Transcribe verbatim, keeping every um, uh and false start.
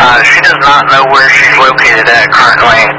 Uh, she does not know where she's located at currently.